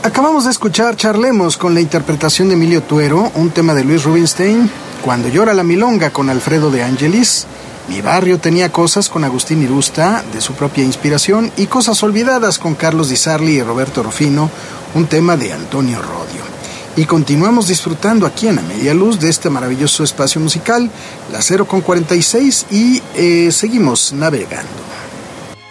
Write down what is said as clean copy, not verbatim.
Acabamos de escuchar Charlemos con la interpretación de Emilio Tuero, un tema de Luis Rubinstein, Cuando llora la milonga con Alfredo de Angelis, Mi barrio tenía cosas con Agustín Irusta, de su propia inspiración, y Cosas olvidadas con Carlos Di Sarli y Roberto Rufino, un tema de Antonio Rodio. Y continuamos disfrutando aquí en A Media Luz de este maravilloso espacio musical, la 0:46, y seguimos navegando.